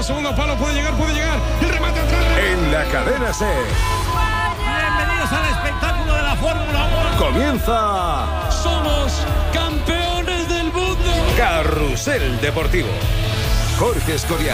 al segundo palo, puede llegar, el remate atrás. En la cadena SER. Bienvenidos al espectáculo de la Fórmula 1. Comienza. Somos campeones del mundo. Carrusel Deportivo. Jorge Escorial.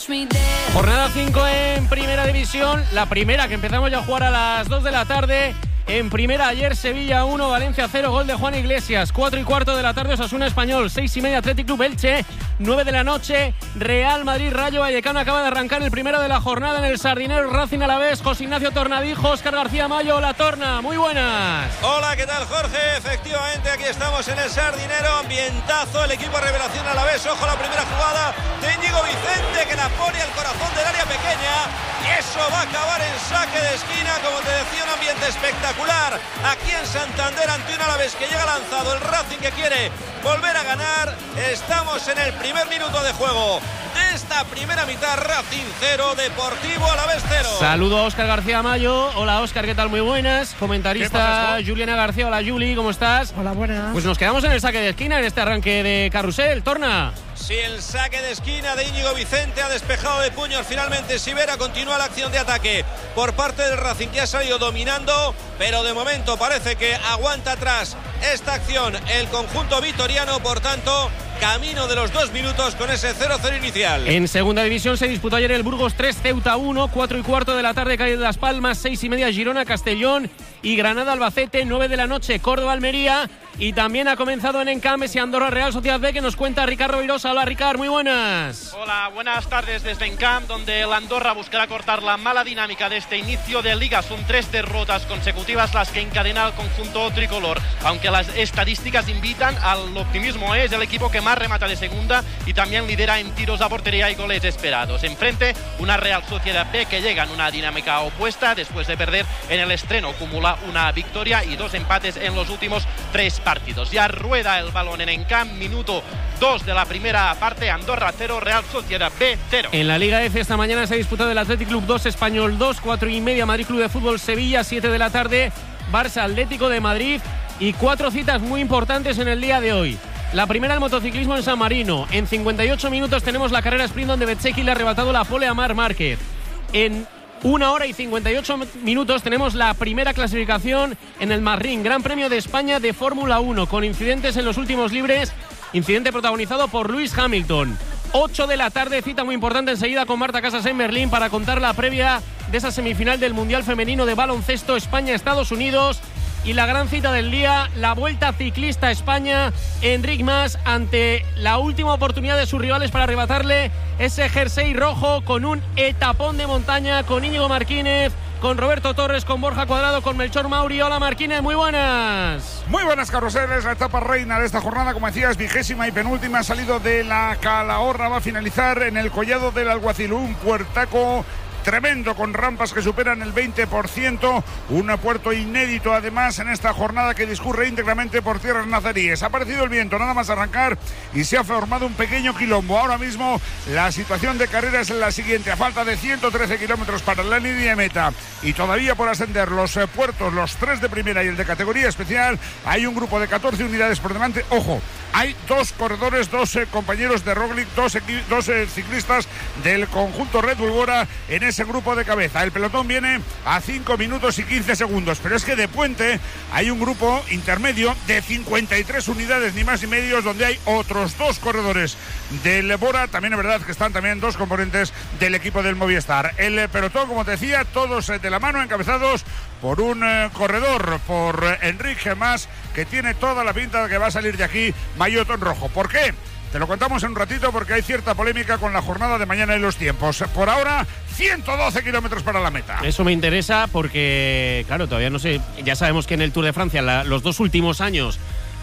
Jornada 5 en Primera División. La primera que empezamos ya a jugar a las 2 de la tarde. En primera, ayer Sevilla 1, Valencia 0, gol de Juan Iglesias. 4:15 de la tarde, Osasuna Español. 6:30, Athletic Club Elche. 9 de la noche, Real Madrid Rayo Vallecano. Acaba de arrancar el primero de la jornada en el Sardinero, Racing Alavés. José Ignacio Tornadijo, Óscar García Mayo, La Torna. Muy buenas. Hola, ¿qué tal, Jorge? Efectivamente, aquí estamos en el Sardinero. Ambientazo, el equipo Revelación Alavés. Ojo, la primera jugada de Íñigo Vicente, que la pone al corazón del área pequeña. Y eso va a acabar en saque de esquina. Como te decía, un ambiente espectacular aquí en Santander ante un Alavés que llega lanzado. El Racing que quiere volver a ganar. Estamos en el primer minuto de juego de esta primera mitad. Racing 0, Deportivo Alavés 0. Saludo a Óscar García Mayo. Hola, Óscar, ¿qué tal? Muy buenas. Comentarista Juliana García. Hola, Juli, ¿cómo estás? Hola, buenas. Pues nos quedamos en el saque de esquina en este arranque de carrusel. Torna. Sí, el saque de esquina de Íñigo Vicente ha despejado de puños finalmente Sivera. Continúa la acción de ataque por parte del Racing, que ha salido dominando, pero de momento parece que aguanta atrás esta acción el conjunto vitoriano. Por tanto, camino de los 2 minutos con ese 0-0 inicial. En segunda división se disputó ayer el Burgos 3, Ceuta 1, 4:15 de la tarde, Calle de las Palmas, 6:30, Girona, Castellón y Granada, Albacete, 9 de la noche, Córdoba, Almería. Y también ha comenzado en Encames y Andorra, Real Sociedad B, que nos cuenta Ricardo Virosa. Hola, Ricard, muy buenas. Hola, buenas tardes desde Encamp, donde el Andorra buscará cortar la mala dinámica de este inicio de Liga. Son 3 derrotas consecutivas las que encadena el conjunto tricolor. Aunque las estadísticas invitan al optimismo, es el equipo que más remata de segunda y también lidera en tiros a portería y goles esperados. Enfrente, una Real Sociedad B que llega en una dinámica opuesta. Después de perder en el estreno, acumula una victoria y 2 empates en los últimos 3 partidos. Ya rueda el balón en Encamp, minuto 2 de la primera parte. Andorra 0, Real Sociedad B 0. En la Liga F esta mañana se ha disputado el Athletic Club 2, Español 2, 4:30, Madrid Club de Fútbol Sevilla, 7 de la tarde, Barça Atlético de Madrid. Y 4 citas muy importantes en el día de hoy. La primera, el motociclismo en San Marino. En 58 minutos tenemos la carrera sprint donde Bezzecchi le ha arrebatado la pole a Marc Márquez. En 1 hora y 58 minutos tenemos la primera clasificación en el Marrín, Gran Premio de España de Fórmula 1, con incidentes en los últimos libres, incidente protagonizado por Lewis Hamilton. 8 de la tarde, cita muy importante enseguida con Marta Casas en Berlín para contar la previa de esa semifinal del Mundial Femenino de Baloncesto España-Estados Unidos. Y la gran cita del día, la Vuelta Ciclista a España, Enric Mas ante la última oportunidad de sus rivales para arrebatarle ese jersey rojo, con un etapón de montaña, con Íñigo Martínez, con Roberto Torres, con Borja Cuadrado, con Melchor Mauri. Hola, Martínez, muy buenas. Muy buenas, carruseles. La etapa reina de esta jornada, como decías, 20ª y penúltima, ha salido de la Calahorra, va a finalizar en el Collado del Alguacil, un puertaco tremendo, con rampas que superan el 20%, un puerto inédito además en esta jornada que discurre íntegramente por tierras nazaríes. Ha aparecido el viento nada más arrancar y se ha formado un pequeño quilombo. Ahora mismo la situación de carrera es la siguiente: a falta de 113 kilómetros para la línea de meta y todavía por ascender los puertos, los 3 de primera y el de categoría especial, hay un grupo de 14 unidades por delante. Ojo, hay 2 corredores, 2 compañeros de Roglic, 2 ciclistas del conjunto Red Bull Bora en ese grupo de cabeza. El pelotón viene a 5 minutos y 15 segundos, pero es que de puente hay un grupo intermedio de 53 unidades, ni más ni menos, donde hay otros 2 corredores del Bora. También es verdad que están también 2 componentes del equipo del Movistar. El pelotón, como te decía, todos de la mano, encabezados por un corredor, por Enric Mas, que tiene toda la pinta de que va a salir de aquí maillot rojo. ¿Por qué? Te lo contamos en un ratito, porque hay cierta polémica con la jornada de mañana y los tiempos. Por ahora, 112 kilómetros para la meta. Eso me interesa porque, claro, todavía no sé. Ya sabemos que en el Tour de Francia, los 2 últimos años,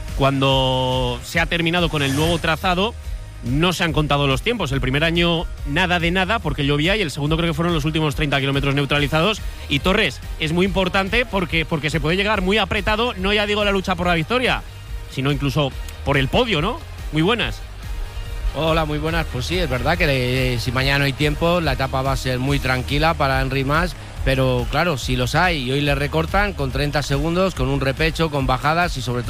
cuando se ha terminado con el nuevo trazado, no se han contado los tiempos. El primer año nada de nada porque llovía, y el segundo creo que fueron los últimos 30 kilómetros neutralizados. Y Torres, es muy importante porque se puede llegar muy apretado, no ya digo la lucha por la victoria, sino incluso por el podio, ¿no? Muy buenas. Hola, muy buenas. Pues sí, es verdad que si mañana no hay tiempo, la etapa va a ser muy tranquila para Enric Mas, pero claro, si los hay y hoy le recortan con 30 segundos, con un repecho, con bajadas y sobre todo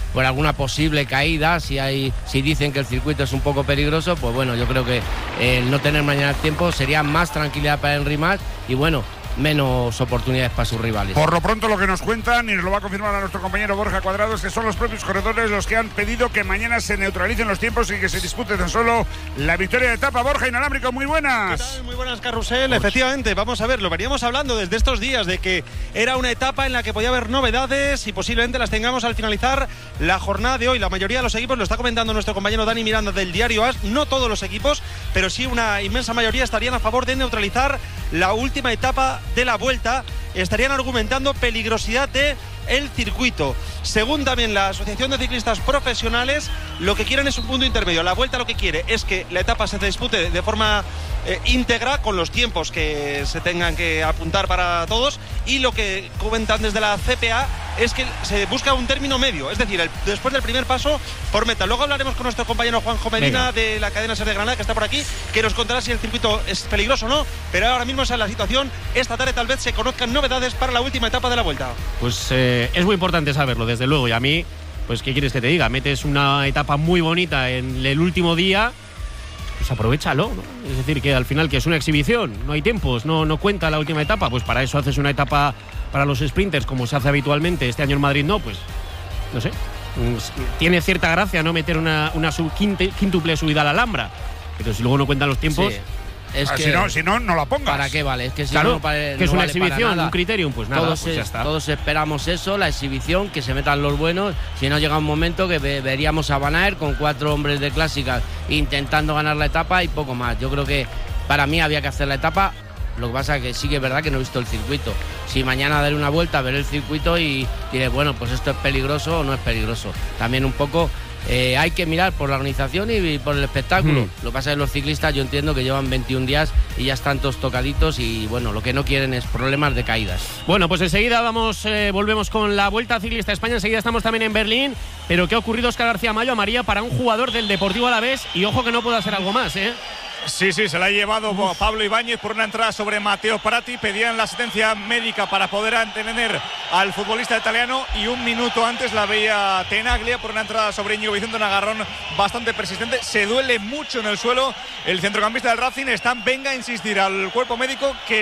por alguna posible caída, si dicen que el circuito es un poco peligroso, pues bueno, yo creo que el no tener mañana tiempo sería más tranquilidad para Henry Mas y bueno, menos oportunidades para sus rivales. Por lo pronto lo que nos cuentan, y nos lo va a confirmar a nuestro compañero Borja Cuadrado, es que son los propios corredores los que han pedido que mañana se neutralicen los tiempos y que se dispute tan solo la victoria de etapa. Borja Inalámbrico, muy buenas. ¿Qué tal? Muy buenas, Carrusel. Efectivamente, vamos a ver, lo veníamos hablando desde estos días de que era una etapa en la que podía haber novedades y posiblemente las tengamos al finalizar la jornada de hoy. La mayoría de los equipos, lo está comentando nuestro compañero Dani Miranda del diario AS, no todos los equipos, pero sí una inmensa mayoría estarían a favor de neutralizar la última etapa de la Vuelta. Estarían argumentando peligrosidad de el circuito. Según también la Asociación de Ciclistas Profesionales, lo que quieren es un punto intermedio. La Vuelta lo que quiere es que la etapa se dispute de forma íntegra, con los tiempos que se tengan que apuntar para todos, y lo que comentan desde la CPA es que se busca un término medio, es decir, después del primer paso por meta. Luego hablaremos con nuestro compañero Juanjo Medina de la cadena SER de Granada, que está por aquí, que nos contará si el circuito es peligroso o no, pero ahora mismo esa es la situación. Esta tarde tal vez se conozcan novedades para la última etapa de la Vuelta. Pues es muy importante saberlo, desde luego, y a mí, pues ¿qué quieres que te diga? Metes una etapa muy bonita en el último día, pues aprovéchalo, ¿no? Es decir, que al final que es una exhibición, no hay tiempos, no cuenta la última etapa, pues para eso haces una etapa para los sprinters como se hace habitualmente. Este año en Madrid no, pues no sé, tiene cierta gracia no meter una quíntuple subida a la Alhambra, pero si luego no cuentan los tiempos... Sí. Es que si no la pongas. ¿Para qué vale? Es que si claro, no, que es una vale exhibición, un criterium, pues nada, todos, pues ya está. Todos esperamos eso, la exhibición, que se metan los buenos. Si no, llega un momento que veríamos a Van Aert con 4 hombres de clásicas intentando ganar la etapa y poco más. Yo creo que para mí había que hacer la etapa. Lo que pasa es que sí que es verdad que no he visto el circuito. Si mañana daré una vuelta, veré el circuito y diré, bueno, pues esto es peligroso o no es peligroso. También un poco hay que mirar por la organización y por el espectáculo. Lo que pasa es que los ciclistas, yo entiendo que llevan 21 días y ya están todos tocaditos y bueno, lo que no quieren es problemas de caídas. Bueno, pues enseguida volvemos con la Vuelta Ciclista a España. Enseguida estamos también en Berlín. Pero ¿qué ha ocurrido, Óscar García Mayo, María, para un jugador del Deportivo Alavés? Y ojo que no pueda ser algo más, ¿eh? Sí, se la ha llevado Pablo Ibáñez por una entrada sobre Matteo Prati. Pedían la asistencia médica para poder antener al futbolista italiano y un minuto antes la veía Tenaglia por una entrada sobre Íñigo Vicente, un agarrón bastante persistente. Se duele mucho en el suelo el centrocampista del Racing. Venga a insistir al cuerpo médico que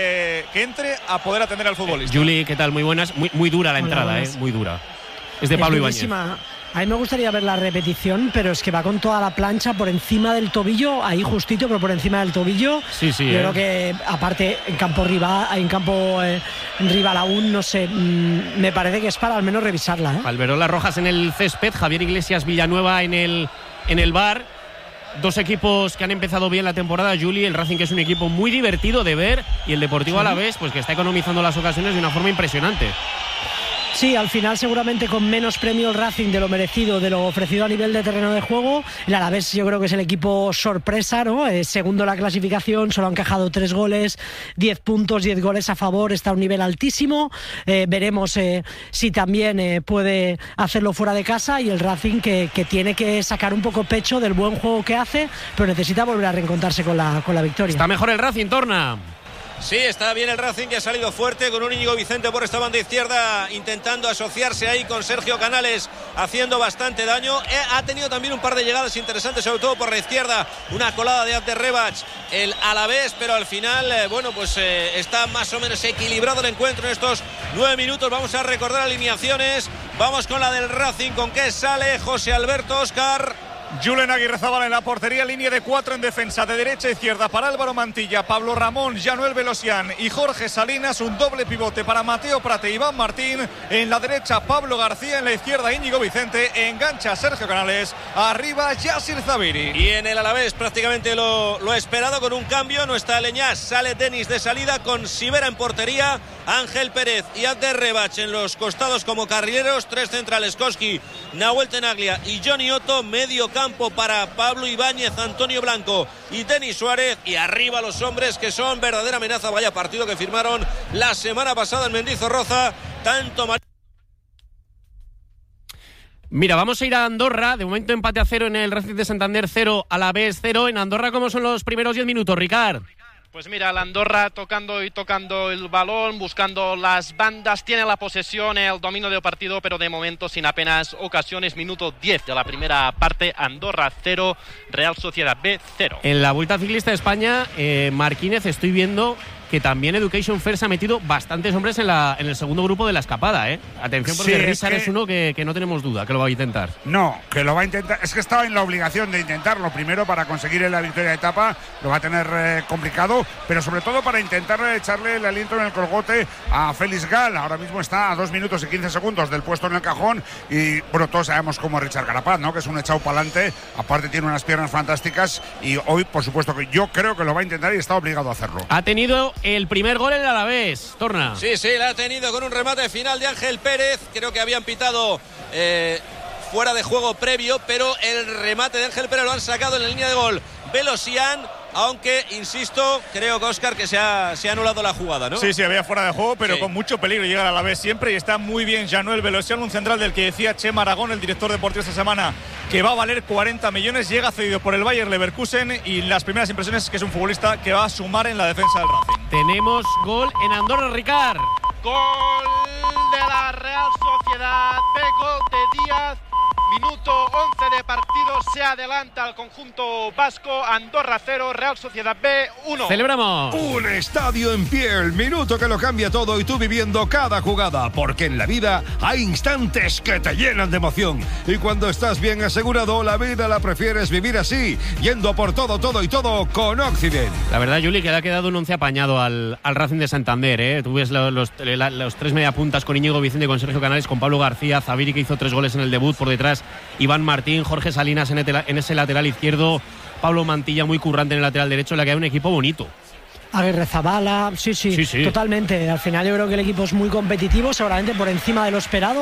entre a poder atender al futbolista. Juli, ¿qué tal? Muy buenas. Muy dura la entrada, muy dura. Es de Pablo Ibáñez. A mí me gustaría ver la repetición, pero es que va con toda la plancha por encima del tobillo, ahí justito, pero por encima del tobillo. Sí. Yo creo que, aparte, en campo rival aún, no sé, me parece que es para al menos revisarla. Alberolas rojas en el césped, Javier Iglesias Villanueva en el bar. Dos equipos que han empezado bien la temporada, Juli, el Racing, que es un equipo muy divertido de ver, y el Deportivo Alavés, pues que está economizando las ocasiones de una forma impresionante. Sí, al final seguramente con menos premio el Racing de lo merecido, de lo ofrecido a nivel de terreno de juego. El Alavés yo creo que es el equipo sorpresa, ¿no? Segundo en la clasificación, solo han encajado 3 goles, 10 puntos, 10 goles a favor, está a un nivel altísimo. Veremos si también puede hacerlo fuera de casa, y el Racing que tiene que sacar un poco pecho del buen juego que hace, pero necesita volver a reencontrarse con la victoria. Está mejor el Racing, Torna. Sí, está bien el Racing, que ha salido fuerte con un Íñigo Vicente por esta banda izquierda, intentando asociarse ahí con Sergio Canales, haciendo bastante daño. Ha tenido también un par de llegadas interesantes, sobre todo por la izquierda, una colada de Abder Rebach, el Alavés, pero al final, está más o menos equilibrado el encuentro en estos 9 minutos. Vamos a recordar alineaciones, vamos con la del Racing, con qué sale José Alberto, Óscar. Julen Aguirrezábal en la portería, línea de 4 en defensa, de derecha a izquierda para Álvaro Mantilla, Pablo Ramón, Januel Velosian y Jorge Salinas. Un doble pivote para Mateo Prate y Iván Martín. En la derecha Pablo García, en la izquierda Íñigo Vicente, engancha Sergio Canales, arriba Yasir Zabiri. Y en el Alavés prácticamente lo esperado, con un cambio. No está Leñás, sale Denis de salida, con Sivera en portería, Ángel Pérez y Abder Rebach en los costados como carrileros, 3 centrales, Koski, Nahuel Tenaglia y Johnny Otto. Medio campo para Pablo Ibáñez, Antonio Blanco y Denis Suárez, y arriba los hombres que son verdadera amenaza. Vaya partido que firmaron la semana pasada en Mendizorroza, tanto Mira, vamos a ir a Andorra. De momento empate a 0 en el Racing de Santander, 0 Alavés 0. En Andorra, ¿cómo son los primeros 10 minutos, Ricard? Pues mira, la Andorra tocando el balón, buscando las bandas, tiene la posesión, el dominio del partido, pero de momento sin apenas ocasiones. Minuto 10 de la primera parte, Andorra 0, Real Sociedad B 0. En la Vuelta Ciclista de España, Marquínez, estoy viendo que también Education First ha metido bastantes hombres en el segundo grupo de la escapada, ¿eh? Atención, porque Richard es uno que no tenemos duda que lo va a intentar. No, que lo va a intentar. Es que estaba en la obligación de intentarlo. Primero, para conseguir la victoria de etapa, lo va a tener complicado, pero sobre todo para intentar echarle el aliento en el colgote a Félix Gal. Ahora mismo está a 2 minutos y 15 segundos del puesto en el cajón. Y bueno, todos sabemos cómo es Richard Carapaz, ¿no? Que es un echado para adelante. Aparte, tiene unas piernas fantásticas. Y hoy, por supuesto, que yo creo que lo va a intentar y está obligado a hacerlo. Ha tenido el primer gol en el Alavés, Torna. Sí, la ha tenido con un remate final de Ángel Pérez. Creo que habían pitado fuera de juego previo, pero el remate de Ángel Pérez lo han sacado en la línea de gol Velosian. Aunque, insisto, creo que Óscar que se ha anulado la jugada, ¿no? Sí, había fuera de juego, pero con mucho peligro llegar a la vez siempre, y está muy bien Januel Velosian, un central del que decía Chema Aragón, el director deportivo esta semana, que va a valer 40 millones, llega cedido por el Bayer Leverkusen, y las primeras impresiones es que es un futbolista que va a sumar en la defensa del Racing. Tenemos gol en Andorra, Ricard. Gol de la Real Sociedad, gol de Díaz. Minuto 11 de partido, se adelanta al conjunto vasco. Andorra 0, Real Sociedad B 1. ¡Celebramos! Un estadio en pie, el minuto que lo cambia todo y tú viviendo cada jugada, porque en la vida hay instantes que te llenan de emoción. Y cuando estás bien asegurado, la vida la prefieres vivir así, yendo por todo y todo con Occident. La verdad, Juli, que le ha quedado un once apañado al Racing de Santander, ¿eh? Tú ves los tres mediapuntas con Íñigo Vicente, con Sergio Canales, con Pablo García, Zaviri, que hizo 3 goles en el debut, por detrás Iván Martín, Jorge Salinas en ese lateral izquierdo, Pablo Mantilla muy currante en el lateral derecho. Le ha quedado un equipo bonito. Aguirre Zabala, sí, totalmente. Al final yo creo que el equipo es muy competitivo, seguramente por encima de lo esperado,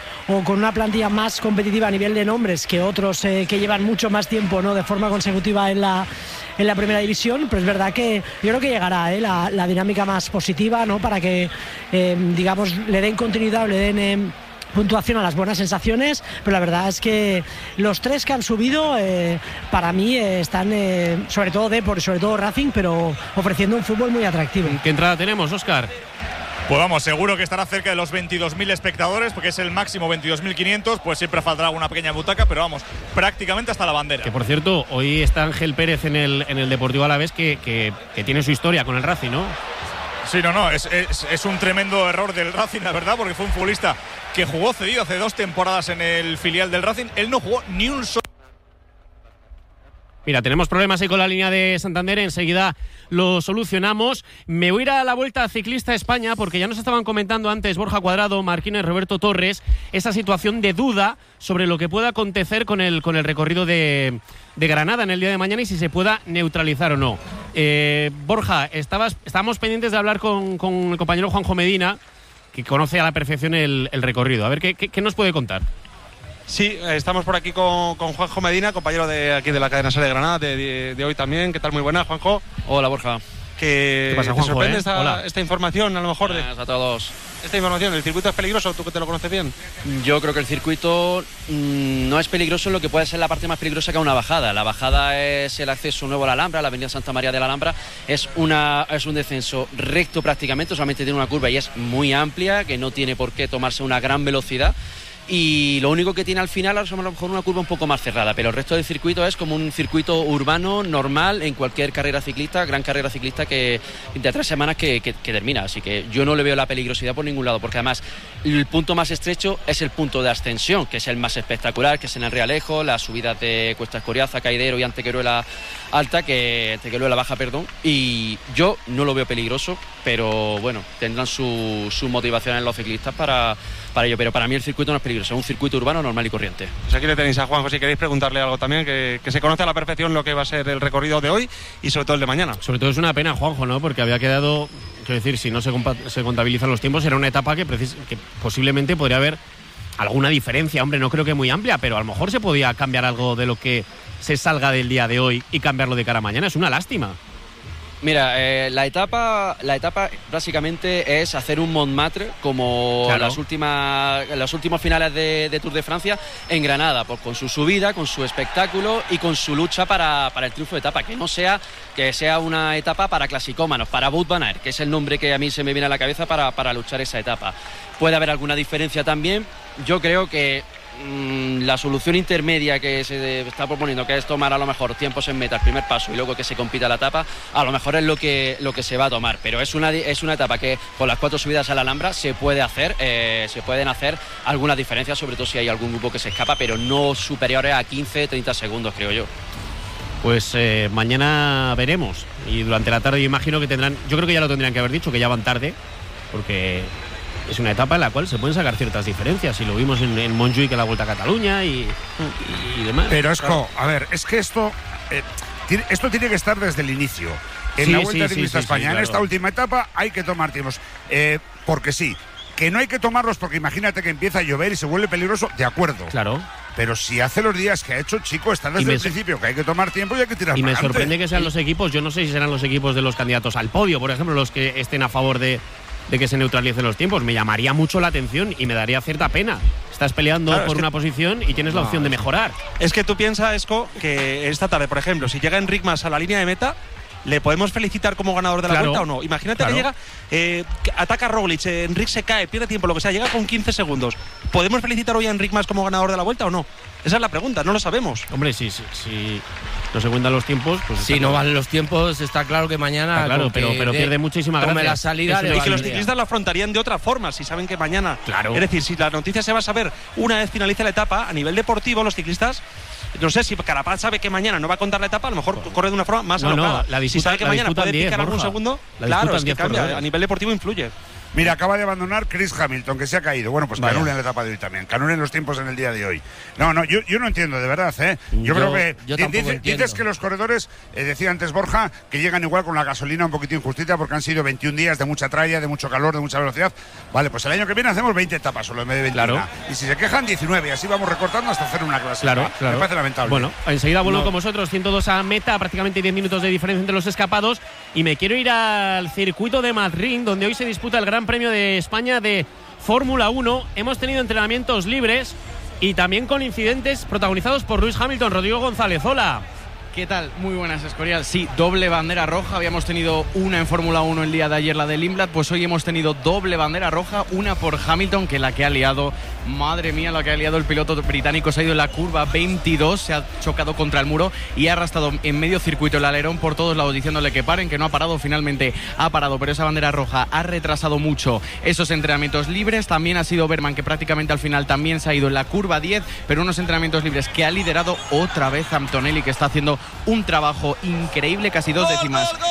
o con una plantilla más competitiva a nivel de nombres que otros que llevan mucho más tiempo, ¿no?, de forma consecutiva en la primera división. Pero es verdad que yo creo que llegará la dinámica más positiva, ¿no?, para que digamos le den continuidad, le den puntuación a las buenas sensaciones. Pero la verdad es que los 3 que han subido para mí están sobre todo Depor y sobre todo Racing, pero ofreciendo un fútbol muy atractivo. ¿Qué entrada tenemos, Óscar? Pues vamos, seguro que estará cerca de los 22.000 espectadores, porque es el máximo 22.500, pues siempre faltará una pequeña butaca, pero vamos, prácticamente hasta la bandera. Que por cierto, hoy está Ángel Pérez en el Deportivo Alavés, que tiene su historia con el Racing, ¿no? Sí, es un tremendo error del Racing, la verdad, porque fue un futbolista que jugó cedido hace 2 temporadas en el filial del Racing. Él no jugó ni un solo. Mira, tenemos problemas ahí con la línea de Santander, enseguida lo solucionamos. Me voy a ir a la Vuelta Ciclista España, porque ya nos estaban comentando antes Borja Cuadrado, Marquínez, Roberto Torres, esa situación de duda sobre lo que pueda acontecer con el recorrido de Granada en el día de mañana y si se pueda neutralizar o no. Borja, estábamos pendientes de hablar con el compañero Juanjo Medina, que conoce a la perfección el recorrido. A ver, ¿qué nos puede contar? Sí, estamos por aquí con Juanjo Medina, compañero de aquí de la cadena SER de Granada, de hoy también. ¿Qué tal? Muy buena, Juanjo. Hola, Borja. ¿Qué pasa, Juanjo? ¿Te sorprende esta información, a lo mejor? Buenas a todos. Esta información, ¿el circuito es peligroso? ¿Tú que te lo conoces bien? Yo creo que el circuito no es peligroso en lo que puede ser la parte más peligrosa que una bajada. La bajada es el acceso nuevo a la Alhambra, la avenida Santa María de la Alhambra. Es un descenso recto prácticamente, solamente tiene una curva y es muy amplia, que no tiene por qué tomarse una gran velocidad. Y lo único que tiene al final es a lo mejor una curva un poco más cerrada, pero el resto del circuito es como un circuito urbano normal en cualquier carrera ciclista, gran carrera ciclista que de 3 semanas que termina. Así que yo no le veo la peligrosidad por ningún lado, porque además el punto más estrecho es el punto de ascensión, que es el más espectacular, que es en el Realejo, las subidas de Cuesta Escoriaza, Caidero y Antequeruela Alta, Antequeruela Baja, perdón. Y yo no lo veo peligroso, pero bueno, tendrán su motivación en los ciclistas para ello. Pero para mí el circuito no es peligroso, es un circuito urbano normal y corriente. Pues aquí le tenéis a Juanjo, si queréis preguntarle algo también, que se conoce a la perfección lo que va a ser el recorrido de hoy y sobre todo el de mañana. Sobre todo es una pena, Juanjo, ¿no? Porque había quedado, quiero decir, si no se contabilizan los tiempos, era una etapa que posiblemente podría haber alguna diferencia. Hombre, no creo que muy amplia, pero a lo mejor se podía cambiar algo de lo que se salga del día de hoy y cambiarlo de cara a mañana. Es una lástima. Mira, la etapa básicamente es hacer un Montmartre como claro. los últimos finales de Tour de Francia en Granada, pues con su subida, con su espectáculo y con su lucha para el triunfo de etapa, que sea una etapa para clasicómanos, para Wout van Aert, que es el nombre que a mí se me viene a la cabeza para luchar esa etapa. Puede haber alguna diferencia también. Yo creo que la solución intermedia que se está proponiendo, que es tomar a lo mejor tiempos en meta, el primer paso, y luego que se compita la etapa, a lo mejor es lo que se va a tomar, pero es una etapa que con las 4 subidas a la Alhambra se pueden hacer algunas diferencias, sobre todo si hay algún grupo que se escapa, pero no superiores a 15-30 segundos, creo yo. Pues mañana veremos, y durante la tarde yo imagino que yo creo que ya lo tendrían que haber dicho, que ya van tarde, porque es una etapa en la cual se pueden sacar ciertas diferencias, y lo vimos en Montjuïc, en la Vuelta a Cataluña y demás. Pero a ver, es que esto tiene que estar desde el inicio. En la Vuelta Ciclista a España, claro. En esta última etapa hay que tomar tiempos, porque sí, que no hay que tomarlos porque imagínate que empieza a llover y se vuelve peligroso, de acuerdo. Claro. Pero si hace los días que ha hecho, chico, está desde el principio que hay que tomar tiempo y hay que tirar. Y me sorprende que sean los equipos, yo no sé si serán los equipos de los candidatos al podio, por ejemplo, los que estén a favor de que se neutralicen los tiempos. Me llamaría mucho la atención y me daría cierta pena. Estás peleando por una posición y tienes la opción de mejorar. Es que tú piensas, Esco, que esta tarde, por ejemplo, si llega Enric Mas a la línea de meta, ¿le podemos felicitar como ganador de la Vuelta o no? Imagínate que llega, ataca a Roglic, Enric se cae, pierde tiempo, lo que sea, llega con 15 segundos. ¿Podemos felicitar hoy a Enric Mas como ganador de la Vuelta o no? Esa es la pregunta, no lo sabemos. Hombre, sí. No se cuentan los tiempos, pues si no valen los tiempos, está claro que mañana. Claro, pero pierde muchísima gracia. La salida y que los ciclistas lo afrontarían de otra forma si saben que mañana. Claro. Es decir, si la noticia se va a saber una vez finalice la etapa, a nivel deportivo, los ciclistas. No sé si Carapaz sabe que mañana no va a contar la etapa, a lo mejor corre de una forma más alocada. Si sabe que mañana puede picar algún segundo, claro, es que cambia. A nivel deportivo influye. Mira, acaba de abandonar Chris Hamilton, que se ha caído. Bueno, pues que anulen la etapa de hoy también. Que anulen los tiempos en el día de hoy. No, yo no entiendo, de verdad, ¿eh? Yo creo que dices que los corredores, decía antes Borja, que llegan igual con la gasolina un poquitín justita porque han sido 21 días de mucha tralla, de mucho calor, de mucha velocidad. Vale, pues el año que viene hacemos 20 etapas solo en vez de 21. Claro. Y si se quejan, 19. Y así vamos recortando hasta hacer una clase. Claro. Me parece lamentable. Bueno, enseguida vuelvo con vosotros. 102 a meta, prácticamente 10 minutos de diferencia entre los escapados. Y me quiero ir al circuito de Madrid, donde hoy se disputa el Gran Premio de España de Fórmula 1. Hemos tenido entrenamientos libres y también con incidentes protagonizados por Lewis Hamilton. Rodrigo González, hola. ¿Qué tal? Muy buenas, Escorial. Sí, doble bandera roja. Habíamos tenido una en Fórmula 1 el día de ayer, la de Limblad. Pues hoy hemos tenido doble bandera roja. Una por Hamilton, que la que ha liado, madre mía, la que ha liado el piloto británico. Se ha ido en la curva 22, se ha chocado contra el muro y ha arrastrado en medio circuito el alerón por todos lados, diciéndole que paren, que no ha parado. Finalmente ha parado, pero esa bandera roja ha retrasado mucho esos entrenamientos libres. También ha sido Berman, que prácticamente al final también se ha ido en la curva 10, pero unos entrenamientos libres que ha liderado otra vez Antonelli, que está haciendo un trabajo increíble, casi 2 décimas. Del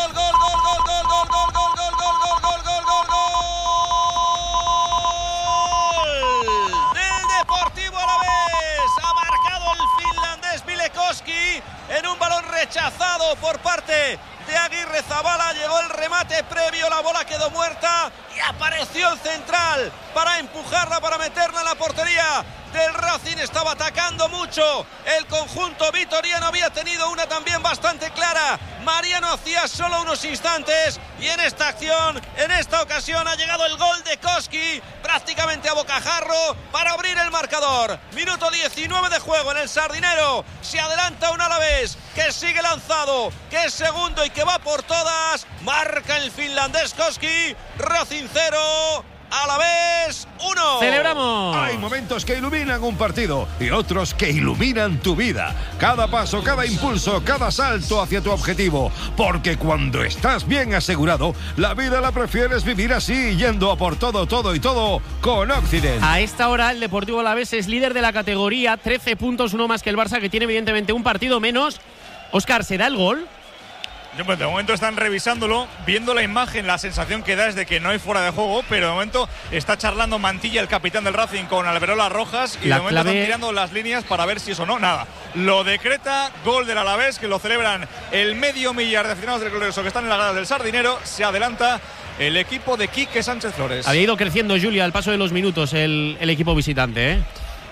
Deportivo Alavés ha marcado el finlandés Vilekoski en un balón rechazado por parte de Aguirre Zabala. Llegó el remate previo, la bola quedó muerta y apareció el central para empujarla, para meterla en la portería del Racing. Estaba atacando mucho el conjunto vitoriano, había tenido una también bastante clara Mariano hacía solo unos instantes, y en esta acción, en esta ocasión ha llegado el gol de Koski prácticamente a bocajarro para abrir el marcador. Minuto 19 de juego en el Sardinero. Se adelanta un Alavés que sigue lanzado, que es segundo y que va por todas. Marca el finlandés Koski. Racing 0, Alavés 1. ¡Celebramos! Hay momentos que iluminan un partido y otros que iluminan tu vida. Cada paso, cada impulso, cada salto hacia tu objetivo. Porque cuando estás bien asegurado, la vida la prefieres vivir así, yendo a por todo, todo y todo con Occident. A esta hora el Deportivo Alavés es líder de la categoría, 13 puntos, uno más que el Barça, que tiene evidentemente un partido menos. Óscar, ¿será el gol? De momento están revisándolo, viendo la imagen, la sensación que da es de que no hay fuera de juego, pero de momento está charlando Mantilla, el capitán del Racing, con Alberola Rojas, y de momento están tirando las líneas para ver si eso no, nada. Lo decreta gol del Alavés, que lo celebran el medio millar de aficionados del Glorioso que están en la grada del Sardinero. Se adelanta el equipo de Quique Sánchez Flores. Había ido creciendo, Julia, al paso de los minutos el equipo visitante, ¿eh?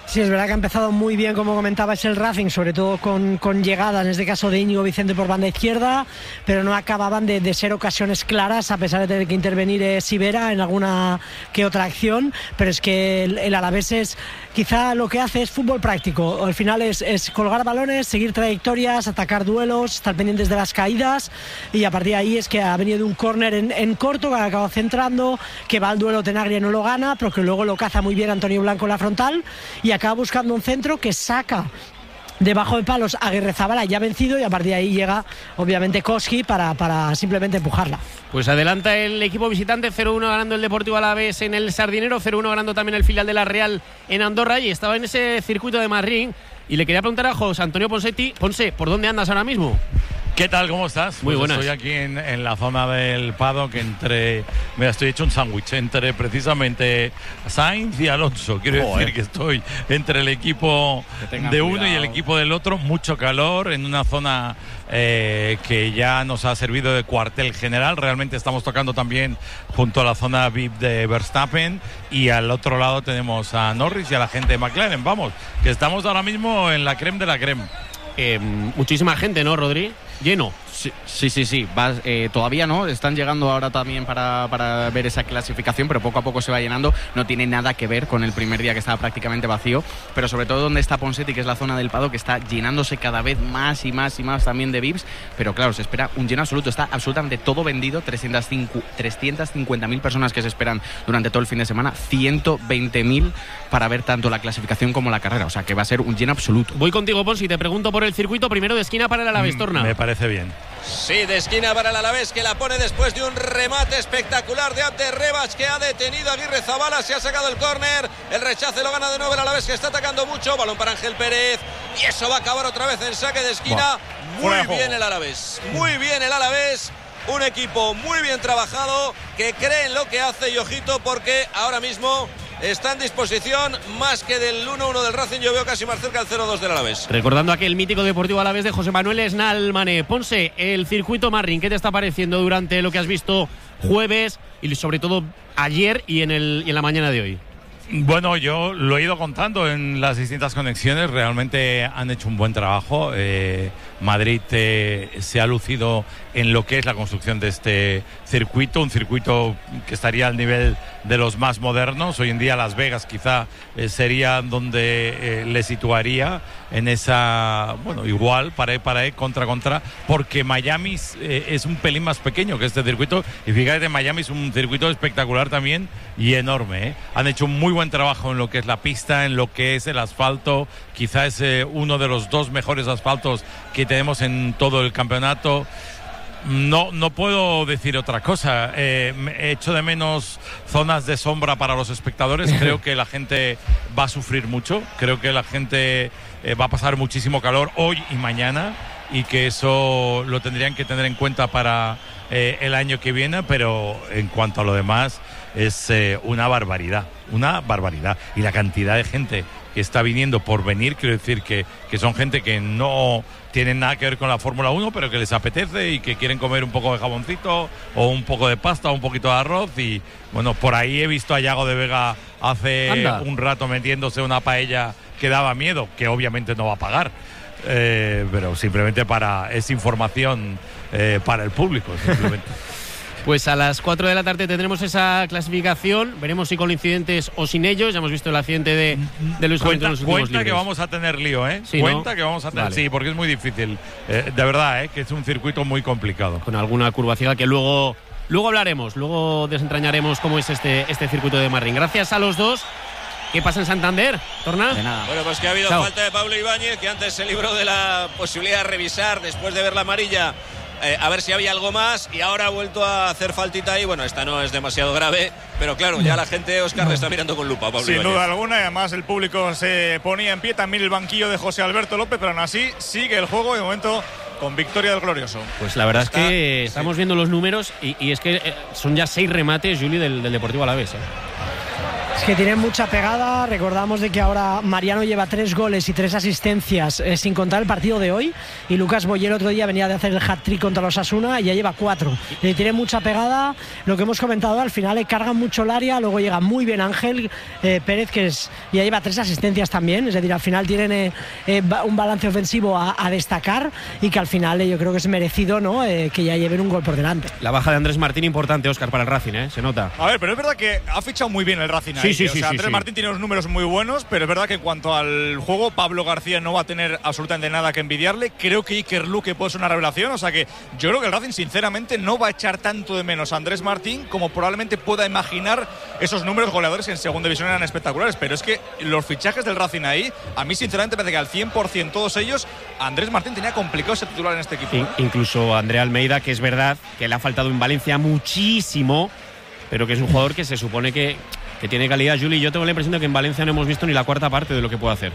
Sí, es verdad que ha empezado muy bien, como comentabais, el Racing, sobre todo con llegada, en este caso de Íñigo Vicente por banda izquierda, pero no acababan de ser ocasiones claras, a pesar de tener que intervenir Sivera en alguna que otra acción. Pero es que el Alavés quizá lo que hace es fútbol práctico. Al final es colgar balones, seguir trayectorias, atacar duelos, estar pendientes de las caídas, y a partir de ahí es que ha venido de un córner en corto, que ha acabado centrando, que va al duelo Tenaglia y no lo gana, pero que luego lo caza muy bien Antonio Blanco en la frontal y acaba buscando un centro que saca debajo de palos a Aguirrezabala, ya vencido, y a partir de ahí llega obviamente Koski para simplemente empujarla. Pues adelanta el equipo visitante, 0-1 ganando el Deportivo Alavés en el Sardinero, 0-1 ganando también el filial de la Real en Andorra, y estaba en ese circuito de Madrid. Y le quería preguntar a José Antonio Ponsetti. Ponce, ¿por dónde andas ahora mismo? ¿Qué tal? ¿Cómo estás? Muy buenas. Estoy aquí en la zona del paddock estoy hecho un sándwich entre precisamente Sainz y Alonso. Quiero decir que estoy entre el equipo de uno y el equipo del otro. Mucho calor en una zona que ya nos ha servido de cuartel general. Realmente estamos tocando también junto a la zona VIP de Verstappen, y al otro lado tenemos a Norris y a la gente de McLaren. Vamos, que estamos ahora mismo en la creme de la creme. Muchísima gente, ¿no, Rodri? Lleno. Sí. Todavía no, están llegando ahora también para ver esa clasificación, pero poco a poco se va llenando. No tiene nada que ver con el primer día, que estaba prácticamente vacío, pero sobre todo donde está Ponsetti, que es la zona del paddock, que está llenándose cada vez más y más también de VIPs. Pero claro, se espera un lleno absoluto, está absolutamente todo vendido. 350.000 personas que se esperan durante todo el fin de semana, 120.000 para ver tanto la clasificación como la carrera, o sea que va a ser un lleno absoluto. Voy contigo, Ponsi, te pregunto por el circuito primero de esquina para el Alavés. Torna. Me parece bien. Sí, de esquina para el Alavés, que la pone después de un remate espectacular de Abde Rebach, que ha detenido a Aguirrezabala. Se ha sacado el córner, el rechace lo gana de nuevo el Alavés, que está atacando mucho. Balón para Ángel Pérez, y eso va a acabar otra vez en saque de esquina. Muy bien el Alavés, muy bien el Alavés. Un equipo muy bien trabajado, que cree en lo que hace, y ojito, porque ahora mismo está en disposición más que del 1-1 del Racing. Yo veo casi más cerca el 0-2 del Alavés. Recordando aquel mítico Deportivo Alavés de José Manuel Esnalmane. Ponce, el circuito Marrin, ¿qué te está pareciendo durante lo que has visto jueves y sobre todo ayer y en la mañana de hoy? Bueno, yo lo he ido contando en las distintas conexiones. Realmente han hecho un buen trabajo. Madrid se ha lucido en lo que es la construcción de este circuito, un circuito que estaría al nivel de los más modernos. Hoy en día Las Vegas quizá sería donde le situaría en esa, bueno, igual, para contra, porque Miami es un pelín más pequeño que este circuito, y fíjate, Miami es un circuito espectacular también y enorme. Han hecho un muy buen trabajo en lo que es la pista, en lo que es el asfalto. Quizá es uno de los dos mejores asfaltos que tenemos en todo el campeonato. No puedo decir otra cosa. He hecho de menos zonas de sombra para los espectadores. Creo que la gente va a sufrir mucho. Creo que la gente va a pasar muchísimo calor hoy y mañana, y que eso lo tendrían que tener en cuenta para el año que viene. Pero en cuanto a lo demás, es una barbaridad. Y la cantidad de gente que está viniendo por venir, quiero decir que son gente que no tienen nada que ver con la Fórmula 1, pero que les apetece y que quieren comer un poco de jaboncito o un poco de pasta o un poquito de arroz. Y bueno, por ahí he visto a Yago de Vega hace un rato metiéndose una paella que daba miedo, que obviamente no va a pagar, pero simplemente es información para el público, simplemente. Pues a las 4 de la tarde tendremos esa clasificación. Veremos si con incidentes o sin ellos. Ya hemos visto el accidente de Luis Hamilton en los últimos Cuenta que vamos a tener lío, ¿eh? Sí, cuenta, ¿no? Que vamos a tener, vale. Sí, porque es muy difícil. De verdad, que es un circuito muy complicado. Con alguna curva ciega que luego hablaremos, luego desentrañaremos cómo es este circuito de Marrin. Gracias a los dos. ¿Qué pasa en Santander, Torna? De nada. Bueno, pues que ha habido falta de Pablo Ibáñez, que antes se libró de la posibilidad de revisar después de ver la amarilla, a ver si había algo más, y ahora ha vuelto a hacer faltita ahí. Bueno, esta no es demasiado grave, pero claro, ya la gente, Óscar, le está mirando con lupa a Pablo Sin Ibáñez. duda alguna, y además el público se ponía en pie, también el banquillo de José Alberto López, pero aún así sigue el juego, de momento con victoria del glorioso. Pues la verdad es que estamos viendo los números y es que son ya 6 remates, Juli, del Deportivo Alavés. Es que tiene mucha pegada. Recordamos de que ahora Mariano lleva 3 goles y 3 asistencias sin contar el partido de hoy, y Lucas Boyer el otro día venía de hacer el hat-trick contra los Osasuna y ya lleva 4. Tiene mucha pegada. Lo que hemos comentado, al final le cargan mucho el área, luego llega muy bien Ángel Pérez, que ya lleva 3 asistencias también. Es decir, al final tienen un balance ofensivo a destacar, y que al final yo creo que es merecido, ¿no? Que ya lleven un gol por delante. La baja de Andrés Martín importante, Óscar, para el Racing, se nota. A ver, pero es verdad que ha fichado muy bien el Racing ahí. Andrés Martín tiene unos números muy buenos, pero es verdad que en cuanto al juego, Pablo García no va a tener absolutamente nada que envidiarle. Creo que Iker Luque puede ser una revelación, o sea que yo creo que el Racing sinceramente no va a echar tanto de menos a Andrés Martín como probablemente pueda imaginar. Esos números goleadores en segunda división eran espectaculares, pero es que los fichajes del Racing ahí, a mí sinceramente me parece que al 100% todos ellos, Andrés Martín tenía complicado ser titular en este equipo. Incluso Andrea Almeida, que es verdad que le ha faltado en Valencia muchísimo, pero que es un jugador que se supone que tiene calidad. Juli, yo tengo la impresión de que en Valencia no hemos visto ni la cuarta parte de lo que puede hacer.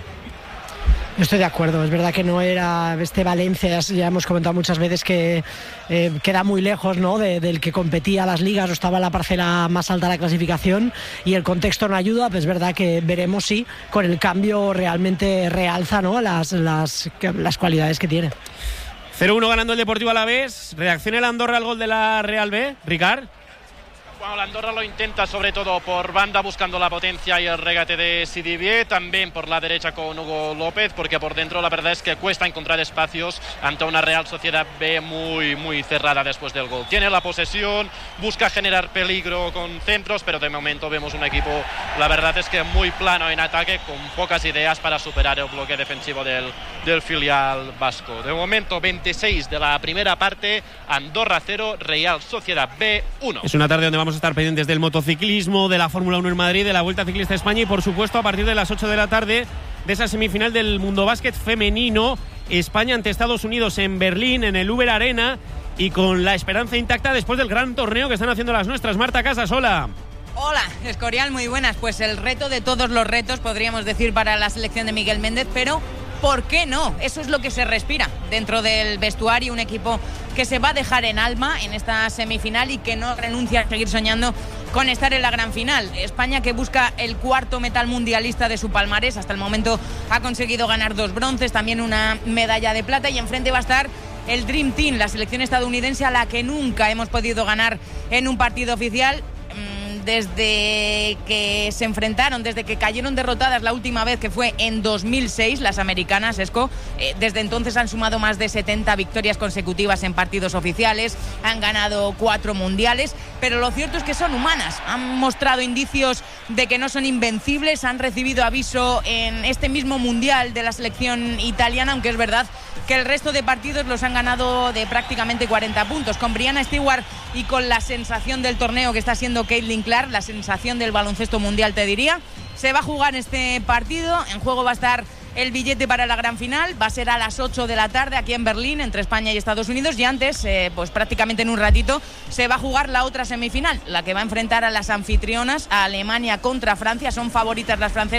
Yo estoy de acuerdo, es verdad que no era Valencia, ya hemos comentado muchas veces que queda muy lejos, ¿no? del que competía a las ligas o estaba en la parcela más alta de la clasificación, y el contexto no ayuda. Pues es verdad que veremos si con el cambio realmente realza, ¿no? las cualidades que tiene. 0-1 ganando el Deportivo Alavés. Reacciona el Andorra al gol de la Real B, Ricard. Bueno, la Andorra lo intenta sobre todo por banda, buscando la potencia y el regate de Sidibié, también por la derecha con Hugo López, porque por dentro la verdad es que cuesta encontrar espacios ante una Real Sociedad B muy cerrada después del gol. Tiene la posesión, busca generar peligro con centros, pero de momento vemos un equipo, la verdad es que muy plano en ataque, con pocas ideas para superar el bloque defensivo del filial vasco. De momento 26 de la primera parte, Andorra 0, Real Sociedad B 1. Es una tarde donde vamos a estar pendientes del motociclismo, de la Fórmula 1 en Madrid, de la Vuelta Ciclista a España, y por supuesto a partir de las 8 de la tarde de esa semifinal del Mundo Básquet femenino, España ante Estados Unidos en Berlín, en el Uber Arena, y con la esperanza intacta después del gran torneo que están haciendo las nuestras. Marta Casas, hola. Hola, Escorial, muy buenas. Pues el reto de todos los retos, podríamos decir, para la selección de Miguel Méndez, pero ¿por qué no? Eso es lo que se respira dentro del vestuario, un equipo que se va a dejar en alma en esta semifinal y que no renuncia a seguir soñando con estar en la gran final. España, que busca el 4º metal mundialista de su palmarés, hasta el momento ha conseguido ganar 2 bronces, también una medalla de plata, y enfrente va a estar el Dream Team, la selección estadounidense, a la que nunca hemos podido ganar en un partido oficial. Desde que se enfrentaron, desde que cayeron derrotadas la última vez, que fue en 2006, las americanas, Esco, desde entonces han sumado más de 70 victorias consecutivas en partidos oficiales, han ganado 4 mundiales, pero lo cierto es que son humanas, han mostrado indicios de que no son invencibles, han recibido aviso en este mismo mundial de la selección italiana, aunque es verdad que el resto de partidos los han ganado de prácticamente 40 puntos. Con Brianna Stewart y con la sensación del torneo que está siendo Caitlin Clark, la sensación del baloncesto mundial, te diría, se va a jugar este partido. En juego va a estar el billete para la gran final, va a ser a las 8 de la tarde aquí en Berlín, entre España y Estados Unidos, y antes, pues prácticamente en un ratito, se va a jugar la otra semifinal, la que va a enfrentar a las anfitrionas, a Alemania contra Francia. Son favoritas las francesas